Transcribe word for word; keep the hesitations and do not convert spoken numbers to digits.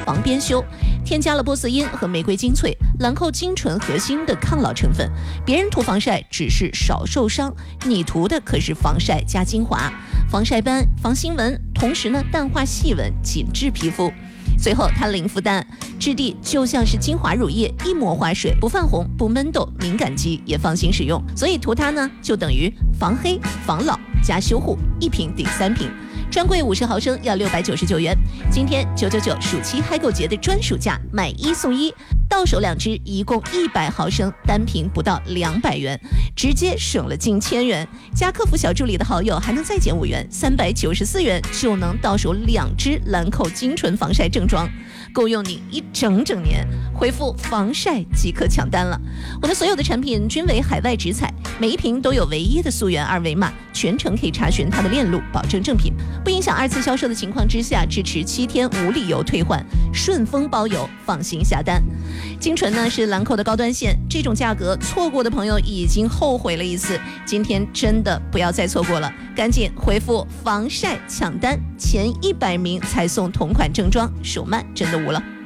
防边修，添加了波色因和玫瑰精粹、兰蔻精纯核心的抗老成分。别人涂防晒只是少受伤，你涂的可是防晒加精华，防晒斑、防新纹，同时呢淡化细纹，紧致皮肤。随后它零负担，质地就像是精华乳液，一抹滑水，不泛红不闷痘，敏感肌也放心使用。所以涂它呢就等于防黑防老加修护，一瓶顶三瓶。专柜五十毫升要六百九十九元，今天九九九暑期嗨购节的专属价，买一送一，到手两支，一共一百毫升，单瓶不到两百元，直接省了近千元。加客服小助理的好友还能再减五元，三百九十四元就能到手两支兰蔻精纯防晒正装，够用你一整整年。回复防晒即可抢单了。我们所有的产品均为海外直采，每一瓶都有唯一的溯源二维码，全程可以查询它的链路，保证正品，不影响二次销售的情况之下，支持七天无理由退换，顺丰包邮，放心下单。精纯呢是兰蔻的高端线，这种价格错过的朋友已经后悔了一次，今天真的不要再错过了，赶紧回复防晒抢单，前一百名才送同款正装，手慢真的无了。